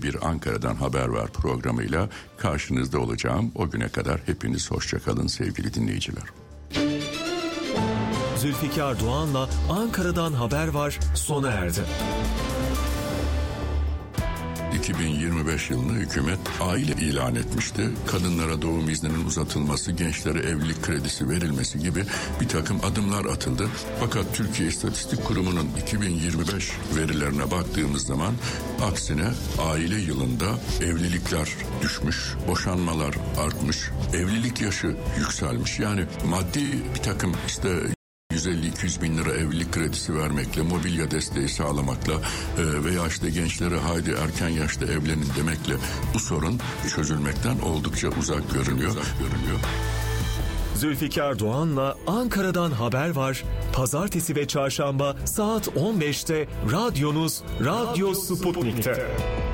yeni bir Ankara'dan Haber Var programıyla karşınızda olacağım. O güne kadar hepiniz hoşça kalın sevgili dinleyiciler. Zülfikar Doğan'la Ankara'dan Haber Var sona erdi. 2025 yılını hükümet aile ilan etmişti. Kadınlara doğum izninin uzatılması, gençlere evlilik kredisi verilmesi gibi bir takım adımlar atıldı. Fakat Türkiye İstatistik Kurumu'nun 2025 verilerine baktığımız zaman aksine aile yılında evlilikler düşmüş, boşanmalar artmış, evlilik yaşı yükselmiş. Yani maddi bir takım 150-200 bin lira evlilik kredisi vermekle, mobilya desteği sağlamakla veya gençlere haydi erken yaşta evlenin demekle bu sorun çözülmekten oldukça uzak görünüyor. Zülfikar Doğan'la Ankara'dan Haber Var, Pazartesi ve Çarşamba saat 15'te radyonuz Radyo Sputnik'te.